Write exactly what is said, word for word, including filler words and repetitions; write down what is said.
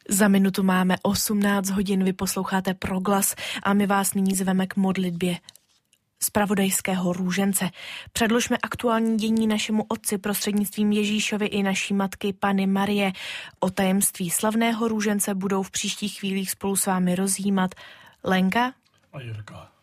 Za minutu máme osmnáct hodin, vy posloucháte Proglas a my vás nyní zveme k modlitbě zpravodajského růžence. Předložme aktuální dění našemu Otci prostřednictvím Ježíšovy i naší matky Panny Marie. O tajemství slavného růžence budou v příštích chvílích spolu s vámi rozjímat Lenka a Jirka.